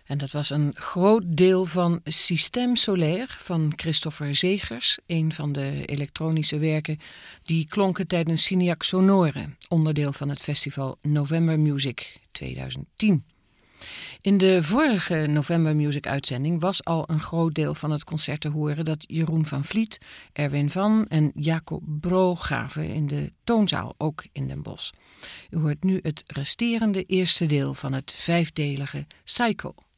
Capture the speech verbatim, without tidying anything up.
En dat was een groot deel van Système Solaire van Christopher Zegers, een van de elektronische werken die klonken tijdens Signac Sonore, onderdeel van het festival November Music tweeduizend tien. In de vorige November Music uitzending was al een groot deel van het concert te horen dat Jeroen van Vliet, Erwin Van en Jacob Bro gaven in de Toonzaal, ook in Den Bosch. U hoort nu het resterende eerste deel van het vijfdelige Cycle